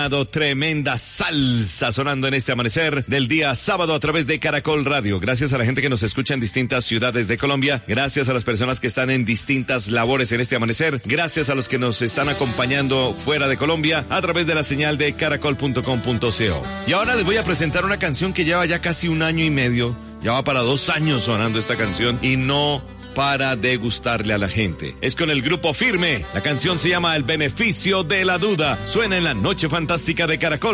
Tremenda salsa sonando en este amanecer del día sábado a través de Caracol Radio. Gracias a la gente que nos escucha en distintas ciudades de Colombia. Gracias a las personas que están en distintas labores en este amanecer. Gracias a los que nos están acompañando fuera de Colombia a través de la señal de caracol.com.co. Y ahora les voy a presentar una canción que lleva ya casi 1 año y medio. Ya va para 2 años sonando esta canción y no para de gustarle a la gente. Es con el grupo Firme. La canción se llama El Beneficio de la Duda. Suena en la Noche Fantástica de Caracol.